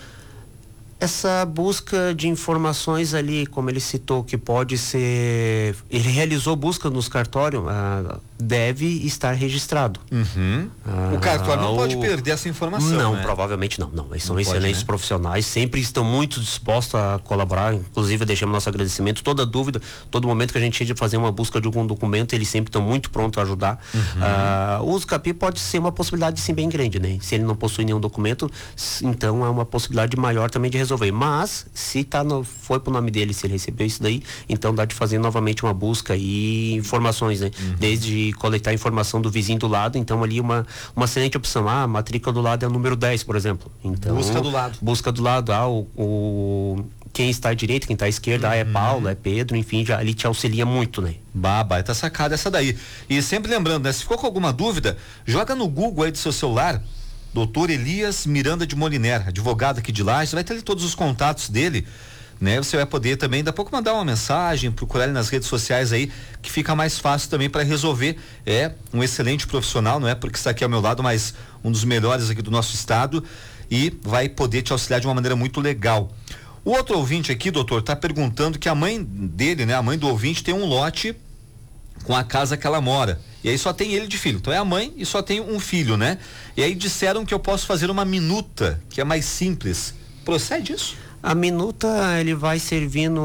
Essa busca de informações ali, como ele citou, que pode ser, ele realizou busca nos cartórios, ah, deve estar registrado.
Uhum. Ah, o cartório não o... pode perder essa informação,
Não,
né?
provavelmente não, não. Eles são
não
excelentes
pode, né?
profissionais, sempre estão muito dispostos a colaborar, inclusive deixamos nosso agradecimento, toda dúvida, todo momento que a gente tinha de fazer uma busca de algum documento, eles sempre estão muito prontos a ajudar. Uhum. Ah, o uso capi pode ser uma possibilidade sim bem grande, né? Se ele não possui nenhum documento, então é uma possibilidade maior também de resolver, mas se tá no, foi pro nome dele, se ele recebeu isso daí, então dá de fazer novamente uma busca e informações, né? Uhum. Desde coletar informação do vizinho do lado, então ali uma, uma excelente opção, ah, a matrícula do lado é o número dez, por exemplo, então
busca do lado,
busca do lado, ah, o, o quem está à direita, quem está à esquerda, uhum. ah, é Paulo, é Pedro, enfim, já ali te auxilia muito, né?
Bah, baita sacada essa daí. E sempre lembrando, né, se ficou com alguma dúvida, joga no Google aí do seu celular, doutor Elias Miranda de Molinera, advogado aqui de Lages, vai ter ali todos os contatos dele, né? Você vai poder também, daqui a pouco, mandar uma mensagem, procurar ele nas redes sociais aí, que fica mais fácil também para resolver. É um excelente profissional, não é porque está aqui ao meu lado, mas um dos melhores aqui do nosso estado, e vai poder te auxiliar de uma maneira muito legal. O outro ouvinte aqui, doutor, está perguntando que a mãe dele, né, a mãe do ouvinte, tem um lote com a casa que ela mora. E aí só tem ele de filho. Então é a mãe e só tem um filho, né? E aí disseram que eu posso fazer uma minuta, que é mais simples. Procede isso?
A minuta, ele vai servindo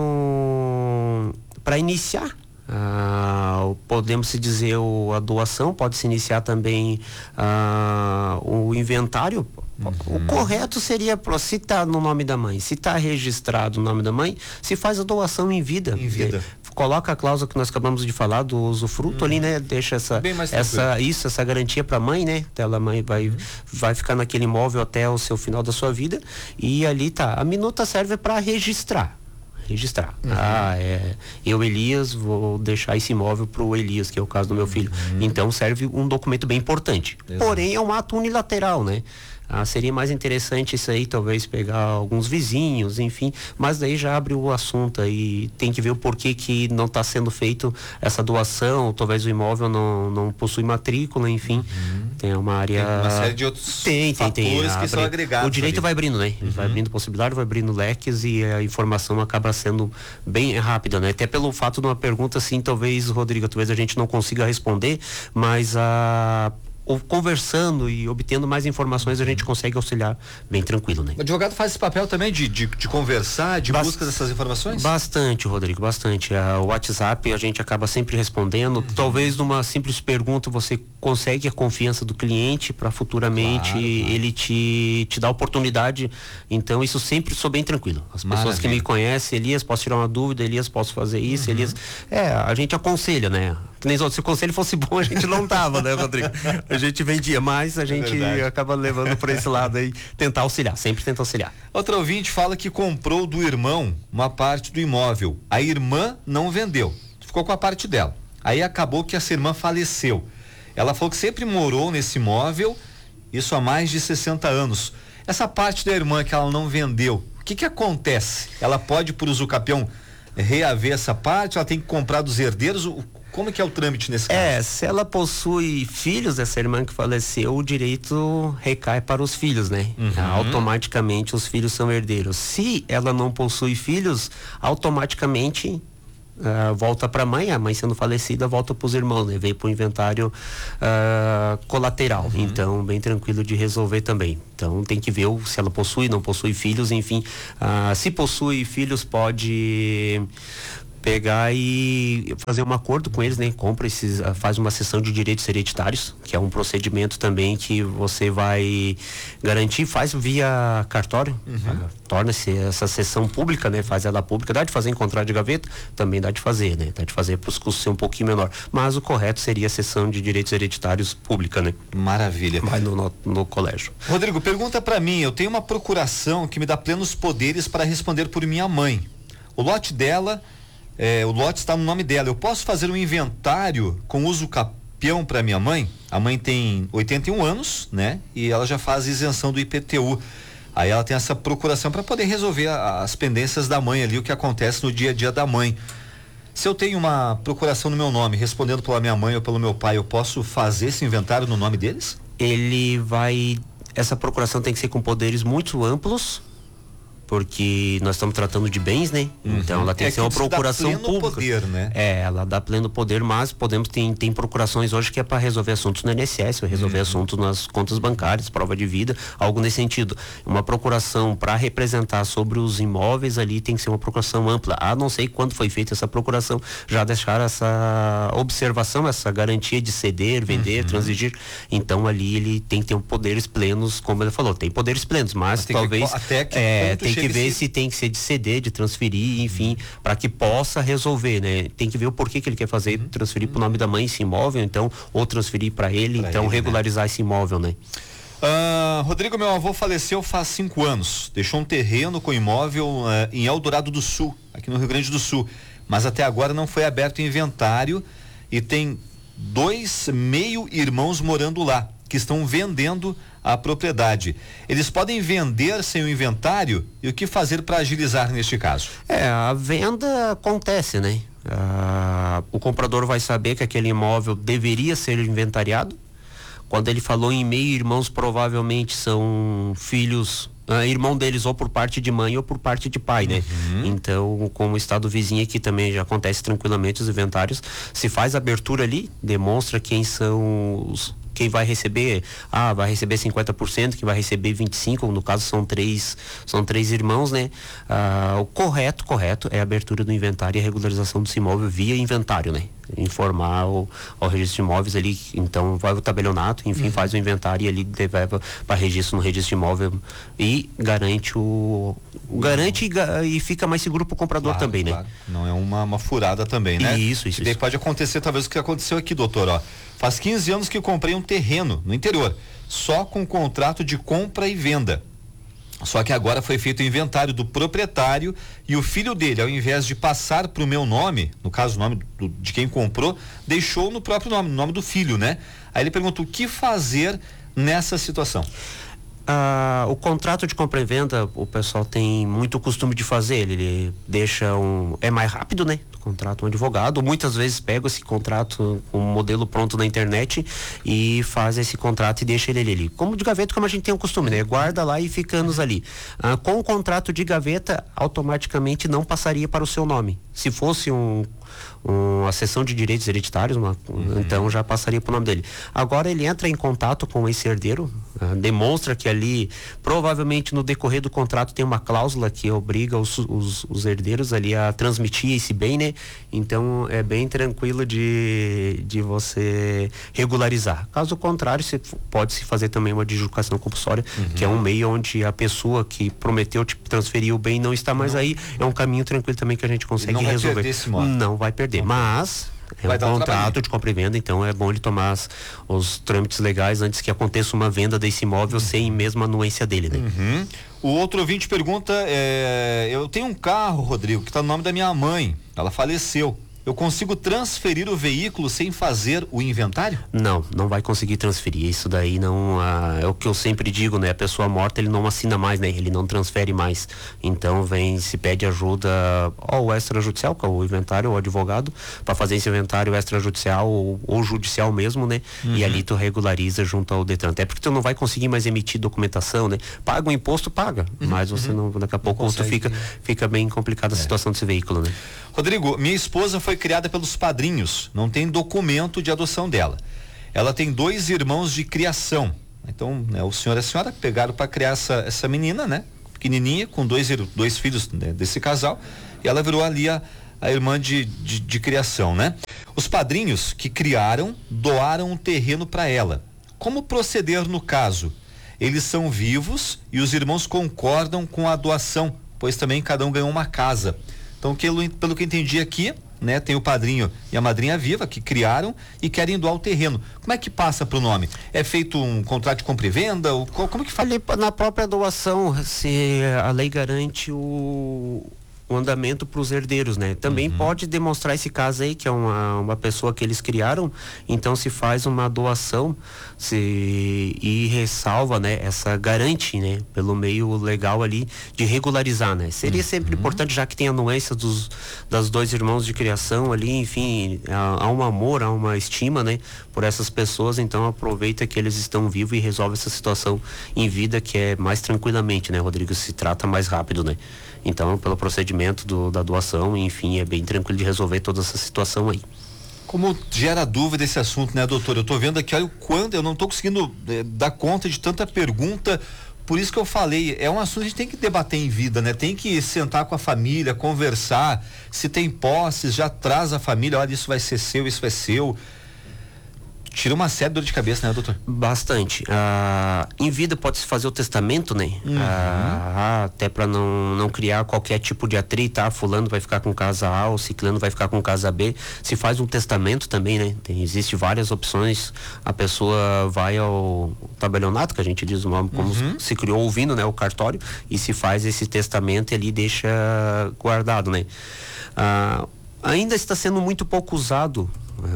para iniciar. Ah, podemos se dizer o, a doação, pode se iniciar também ah, o inventário. Uhum. O correto seria, se está no nome da mãe, se está registrado o nome da mãe, se faz a doação em vida.
Em vida.
Coloca a cláusula que nós acabamos de falar do usufruto uhum. ali, né? Deixa essa, essa isso, essa garantia para a mãe, né? Ela mãe vai, uhum. vai ficar naquele imóvel até o seu final da sua vida, e ali tá. A minuta serve para registrar. Registrar. Uhum. Ah, é. Eu, Elias, vou deixar esse imóvel pro Elias, que é o caso do meu filho. Uhum. Então serve um documento bem importante. Exato. Porém, é um ato unilateral, né? Ah, seria mais interessante isso aí, talvez pegar alguns vizinhos, enfim, mas daí já abre o assunto aí, tem que ver o porquê que não está sendo feito essa doação, talvez o imóvel não, não possui matrícula, enfim, uhum. tem uma área...
Tem uma série de outros
tem, tem, tem,
fatores
tem,
que
abre,
são agregados.
O direito ali vai abrindo, né? Uhum. Vai abrindo possibilidade, vai abrindo leques, e a informação acaba sendo bem rápida, né? Até pelo fato de uma pergunta assim, talvez, Rodrigo, talvez a gente não consiga responder, mas a... ou conversando e obtendo mais informações, a gente consegue auxiliar bem tranquilo, né?
O advogado faz esse papel também de, de, de conversar, de Bast- busca dessas informações?
Bastante, Rodrigo, bastante. A, o WhatsApp a gente acaba sempre respondendo. Uhum. Talvez numa simples pergunta você consegue a confiança do cliente para futuramente claro, claro. ele te, te dar oportunidade. Então isso sempre sou bem tranquilo. As pessoas Maravilha. que me conhecem, Elias, posso tirar uma dúvida, Elias, posso fazer isso, uhum. Elias. É, a gente aconselha, né? Que nem se o conselho fosse bom, a gente não tava, né, Rodrigo? A a gente vendia, mas a gente
verdade.
acaba levando por esse lado aí, tentar auxiliar, sempre tenta auxiliar.
Outro ouvinte fala que comprou do irmão uma parte do imóvel. A irmã não vendeu, ficou com a parte dela. Aí acabou que essa irmã faleceu. Ela falou que sempre morou nesse imóvel, isso há mais de sessenta anos. Essa parte da irmã que ela não vendeu, o que que acontece? Ela pode, por usucapião, reaver essa parte? Ela tem que comprar dos herdeiros? Como que é o trâmite nesse caso?
É, se ela possui filhos, essa irmã que faleceu, o direito recai para os filhos, né?
Uhum.
Automaticamente os filhos são herdeiros. Se ela não possui filhos, automaticamente uh, volta para a mãe, a mãe sendo falecida volta para os irmãos, né? Veio para o inventário uh, colateral. Uhum. Então, bem tranquilo de resolver também. Então, tem que ver o, se ela possui, não possui filhos, enfim. Uh, se possui filhos, pode pegar e fazer um acordo com eles, né? Compra esses, faz uma cessão de direitos hereditários, que é um procedimento também que você vai garantir, faz via cartório, uhum. torna-se essa cessão pública, né? Faz ela pública, dá de fazer em contrato de gaveta, também dá de fazer, né? Dá de fazer para os custos ser um pouquinho menor, mas o correto seria a cessão de direitos hereditários pública, né?
Maravilha.
Vai no, no, no colégio.
Rodrigo, pergunta para mim, eu tenho uma procuração que me dá plenos poderes para responder por minha mãe. O lote dela É, o lote está no nome dela. Eu posso fazer um inventário com uso capião para minha mãe? A mãe tem oitenta e um anos, né? E ela já faz isenção do I P T U. Aí ela tem essa procuração para poder resolver a, as pendências da mãe ali, o que acontece no dia a dia da mãe. Se eu tenho uma procuração no meu nome, respondendo pela minha mãe ou pelo meu pai, eu posso fazer esse inventário no nome deles?
Ele vai... Essa procuração tem que ser com poderes muito amplos, porque nós estamos tratando de bens, né? Uhum. Então ela tem é que ser uma procuração dá pleno pública. Poder, né? É, ela dá pleno poder, mas podemos tem tem procurações hoje que é para resolver assuntos no I N S S, resolver uhum. assuntos nas contas bancárias, prova de vida, algo nesse sentido. Uma procuração para representar sobre os imóveis ali tem que ser uma procuração ampla. A não sei quando foi feita essa procuração, já deixar essa observação, essa garantia de ceder, vender, uhum. transigir. Então ali ele tem que ter poderes plenos, como ele falou, tem poderes plenos, mas, mas talvez que, até que é, tem que ver se... se tem que ser de ceder, de transferir, enfim, uhum. para que possa resolver, né? Tem que ver o porquê que ele quer fazer, uhum. transferir pro nome da mãe esse imóvel, então, ou transferir para ele, pra então ele, regularizar né? esse imóvel, né?
Uh, Rodrigo, meu avô faleceu faz cinco anos, deixou um terreno com imóvel uh, em Eldorado do Sul, aqui no Rio Grande do Sul, mas até agora não foi aberto inventário e tem dois meio-irmãos morando lá, que estão vendendo a propriedade. Eles podem vender sem o inventário? E o que fazer para agilizar neste caso?
É, a venda acontece, né? Ah, o comprador vai saber que aquele imóvel deveria ser inventariado. Quando ele falou em meio-irmãos, provavelmente são filhos, ah, irmão deles ou por parte de mãe ou por parte de pai, né? Uhum. Então, como o estado vizinho aqui também já acontece tranquilamente os inventários, se faz a abertura ali, demonstra quem são os quem vai receber, ah, vai receber cinquenta por cento, quem vai receber vinte e cinco por cento, no caso são três, são três irmãos, né? Ah, o correto, correto é a abertura do inventário e a regularização desse imóvel via inventário, né? Informar o, ao registro de imóveis ali, então vai o tabelionato, enfim, uhum. faz o inventário e ali leva para registro no registro de imóvel e garante o, o garante e, e fica mais seguro para o comprador claro, também, claro. né?
Não é uma, uma furada também, né?
Isso, isso.
E daí
isso.
pode acontecer talvez o que aconteceu aqui, doutor, ó. Faz quinze anos que comprei um terreno no interior, só com contrato de compra e venda. Só que agora foi feito o inventário do proprietário e o filho dele, ao invés de passar para o meu nome, no caso o nome do, de quem comprou, deixou no próprio nome, no nome do filho, né? Aí ele pergunta o que fazer nessa situação.
Ah, o contrato de compra e venda, o pessoal tem muito costume de fazer, ele, ele deixa um, é mais rápido, né? Contrata um advogado, muitas vezes pega esse contrato com um modelo pronto na internet e faz esse contrato e deixa ele ali. Como de gaveta, como a gente tem o costume, né? Guarda lá e fica anos ali. Ah, com o contrato de gaveta, automaticamente não passaria para o seu nome. Se fosse um uma cessão de direitos hereditários, uma, uhum. então já passaria para o nome dele. Agora ele entra em contato com esse herdeiro, uh, demonstra que ali, provavelmente no decorrer do contrato tem uma cláusula que obriga os, os, os herdeiros ali a transmitir esse bem, né? Então é bem tranquilo de, de você regularizar. Caso contrário, você pode se fazer também uma disjudicação compulsória, uhum. que é um meio onde a pessoa que prometeu te transferir o bem não está mais não. aí, é um caminho tranquilo também que a gente consegue
não
resolver.
Vai perder esse modo.
Não vai perder, mas É
Vai
um
dar um
contrato
trabalho.
de compra e venda, então é bom ele tomar as, os trâmites legais antes que aconteça uma venda desse imóvel sem mesmo a anuência dele, né?
Uhum. O outro ouvinte pergunta, é, eu tenho um carro, Rodrigo, que está no nome da minha mãe, ela faleceu. Eu consigo transferir o veículo sem fazer o inventário?
Não, não vai conseguir transferir. Isso daí não ah, é o que eu sempre digo, né? A pessoa morta ele não assina mais, né? Ele não transfere mais. Então vem, se pede ajuda ao extrajudicial, que é o inventário, o advogado, para fazer esse inventário extrajudicial ou, ou judicial mesmo, né? Uhum. E ali tu regulariza junto ao Detran. Até porque tu não vai conseguir mais emitir documentação, né? Paga o imposto, paga. Uhum. Mas você não, daqui a pouco tu fica, fica bem complicada a é. situação desse veículo, né?
Rodrigo, minha esposa foi criada pelos padrinhos, não tem documento de adoção dela. Ela tem dois irmãos de criação. Então, né, o senhor e a senhora pegaram para criar essa, essa menina, né? Pequenininha, com dois, dois filhos, né, desse casal, e ela virou ali a, a irmã de, de, de criação, né? Os padrinhos que criaram doaram um terreno para ela. Como proceder no caso? Eles são vivos e os irmãos concordam com a doação, pois também cada um ganhou uma casa. Então, que, pelo que eu entendi aqui, né, tem o padrinho e a madrinha viva que criaram e querem doar o terreno. Como é que passa pro nome? É feito um contrato de compra e venda? Ou, como que faz?
Ali, na própria doação, se a lei garante o, o andamento para os herdeiros, né? Também uhum. pode demonstrar esse caso aí, que é uma, uma pessoa que eles criaram, então se faz uma doação se, e ressalva, né? Essa garante, né? Pelo meio legal ali de regularizar, né? Seria uhum. sempre importante, já que tem a anuência dos, das dois irmãos de criação ali, enfim, há, há um amor, há uma estima, né? Por essas pessoas, então aproveita que eles estão vivos e resolve essa situação em vida, que é mais tranquilamente, né, Rodrigo? Se trata mais rápido, né? Então, pelo procedimento do, da doação, enfim, é bem tranquilo de resolver toda essa situação aí.
Como gera dúvida esse assunto, né, doutor? Eu tô vendo aqui, olha o quanto, eu não tô conseguindo eh, dar conta de tanta pergunta, por isso que eu falei, é um assunto que a gente tem que debater em vida, né? Tem que sentar com a família, conversar, se tem posses, já traz a família, olha, isso vai ser seu, isso é seu. Tira uma série de dor de cabeça, né, doutor?
Bastante. Ah, em vida pode-se fazer o testamento, né? Uhum. Ah, até para não, não criar qualquer tipo de atrito, ah, fulano vai ficar com casa A, ou ciclano vai ficar com casa B. Se faz um testamento também, né? Tem, existe várias opções. A pessoa vai ao tabelionato, que a gente diz o nome, como uhum. se criou ouvindo, né? O cartório, e se faz esse testamento e ali deixa guardado, né? Ah, ainda está sendo muito pouco usado.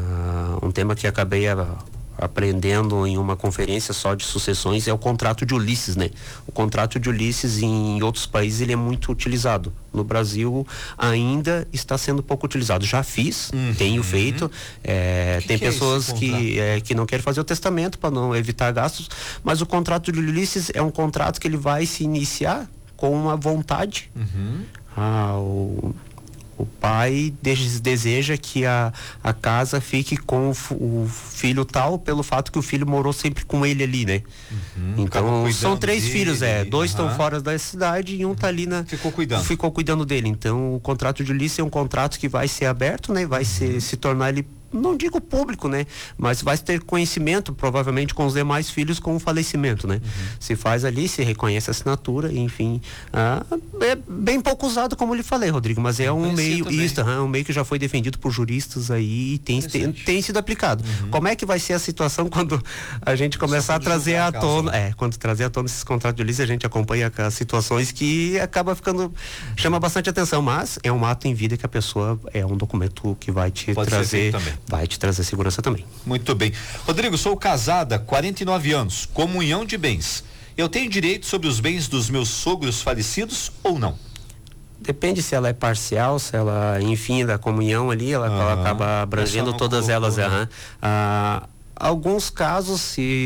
Uh, um tema que acabei a, aprendendo em uma conferência só de sucessões é o contrato de Ulisses, né? O contrato de Ulisses em outros países ele é muito utilizado. No Brasil ainda está sendo pouco utilizado. Já fiz, uhum. tenho feito. É, que tem que pessoas é que, é, que não querem fazer o testamento para não evitar gastos, mas o contrato de Ulisses é um contrato que ele vai se iniciar com uma vontade. Uhum. Ah, o O pai deseja que a, a casa fique com o, o filho tal, pelo fato que o filho morou sempre com ele ali, né? Uhum, então, são três dele, filhos, é. Dois estão uhum. fora da cidade e um tá ali na...
Ficou cuidando.
Ficou cuidando dele. Então, o contrato de Ulisses é um contrato que vai ser aberto, né? Vai uhum. ser, se tornar ele, não digo público, né? Mas vai ter conhecimento, provavelmente, com os demais filhos com o falecimento, né? Uhum. Se faz ali, se reconhece a assinatura, enfim. Ah, é bem pouco usado, como eu lhe falei, Rodrigo, mas é um meio, isso, é um meio que já foi defendido por juristas aí e tem, tem, tem sido aplicado. Uhum. Como é que vai ser a situação quando a gente começar a trazer à tona, é, quando trazer à tona esses contratos de Ulisses, a gente acompanha as situações que acaba ficando, chama bastante atenção, mas é um ato em vida que a pessoa, é um documento que vai te Pode trazer vai te trazer segurança também.
Muito bem. Rodrigo, sou casada, quarenta e nove anos, comunhão de bens. Eu tenho direito sobre os bens dos meus sogros falecidos ou não?
Depende se ela é parcial, se ela, enfim, da comunhão ali, ela, uhum. ela acaba abrangendo todas colocou, elas. Né? Uhum. Ah, alguns casos,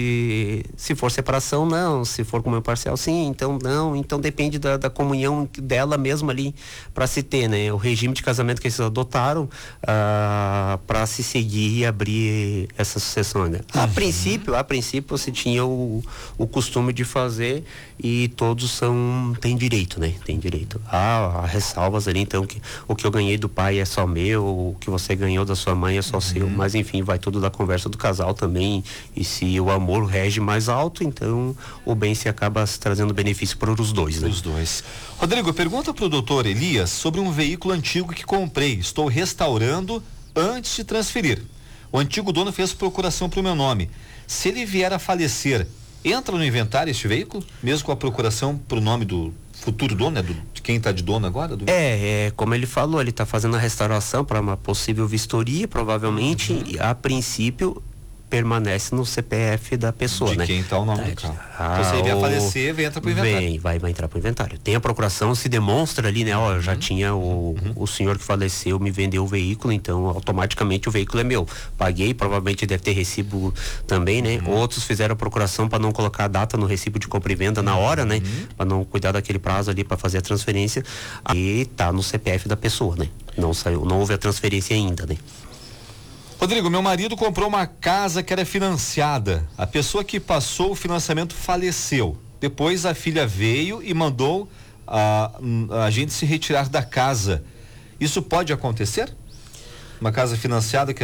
se se for separação, não. Se for comunhão parcial, sim. Então, não. Então, depende da, da comunhão dela mesma ali para se ter, né? O regime de casamento que eles adotaram ah, para se seguir e abrir essa sucessão, né? A uhum. princípio, a princípio, você tinha o, o costume de fazer e todos são, tem direito, né? Tem direito. Há, há ressalvas ali, então, que o que eu ganhei do pai é só meu, o que você ganhou da sua mãe é só uhum. seu. Mas, enfim, vai tudo da conversa do casal também, e se o amor rege mais alto, então o bem se acaba trazendo benefício para os dois, né?
Os dois. Rodrigo, pergunta para o doutor Elias sobre um veículo antigo que comprei. Estou restaurando, antes de transferir. O antigo dono fez procuração para o meu nome. Se ele vier a falecer, entra no inventário este veículo, mesmo com a procuração para o nome do futuro dono, né? Do, de quem está de dono agora? Do...
É, é, como ele falou, ele está fazendo a restauração para uma possível vistoria, provavelmente, uhum. e a princípio permanece no C P F da pessoa,
de
né?
quem está o nome
tá,
do carro.
Ah,
então, se ele vier a falecer, vem, entra pro inventário.
Vem, vai, vai entrar pro inventário. Tem a procuração, se demonstra ali, né? Ó, eu já uhum. tinha o, uhum. o senhor que faleceu, me vendeu o veículo, então automaticamente o veículo é meu. Paguei, provavelmente deve ter recibo também, né? Uhum. Outros fizeram a procuração para não colocar a data no recibo de compra e venda na hora, né? Uhum. Para não cuidar daquele prazo ali para fazer a transferência. E tá no C P F da pessoa, né? Não saiu, não houve a transferência ainda, né?
Rodrigo, meu marido comprou uma casa que era financiada. A pessoa que passou o financiamento faleceu. Depois a filha veio e mandou a, a gente se retirar da casa. Isso pode acontecer? Uma casa financiada que